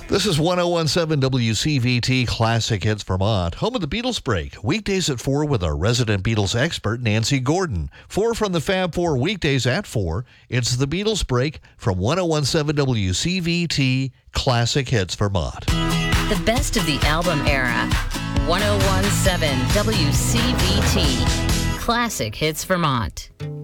This is 1017 WCVT Classic Hits Vermont, home of the Beatles Break. Weekdays at 4 with our resident Beatles expert, Nancy Gordon. 4 from the Fab Four, weekdays at 4. It's the Beatles Break from 1017 WCVT Classic Hits Vermont. The best of the album era. 1017 WCVT Classic Hits Vermont.